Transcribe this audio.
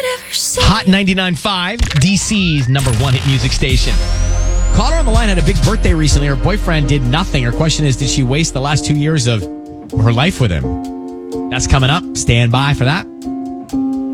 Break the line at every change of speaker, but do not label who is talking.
Hot 99.5, DC's number one hit music station. Caller on the line had a big birthday recently. Her boyfriend did nothing. Her question is, did she waste the last 2 years of her life with him? That's coming up. Stand by for that.